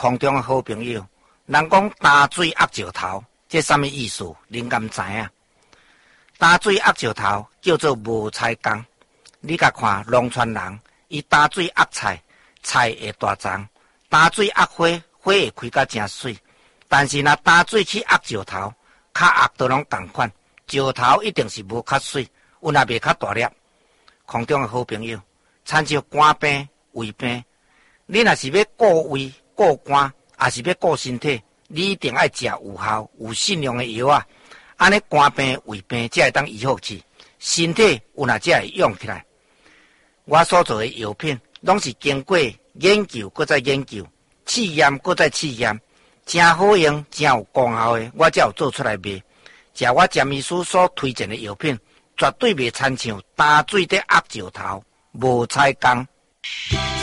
空中的好朋友，人讲打水压石头，这什么意思？恁敢知影？打水压石头叫做无菜工。你甲看农村人，伊打水压菜，菜会大长；打水压花，花会开甲真水。但是若打水去压石头，较压都拢同款，石头一定是无较水，有若袂较大粒。空中的好朋友，亲像肝病、胃病，你若是要顾胃、顾肝，也是要顾身体，你一定要食有效、有信用的药啊。安尼肝病、胃病才会当医好去，身体有若才会用起来。我所做的药品，拢是经过研究，搁再研究，试验，搁再试验，真好用、真有功效的，我才有做出来卖。食我詹医师所推荐的药品，绝对袂亲像打水在压石头，无彩工。